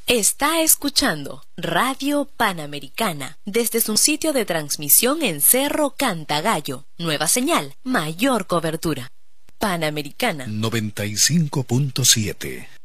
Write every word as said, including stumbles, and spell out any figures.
Está escuchando Radio Panamericana desde su sitio de transmisión en Cerro Cantagallo. Nueva señal, mayor cobertura. Panamericana noventa y cinco punto siete.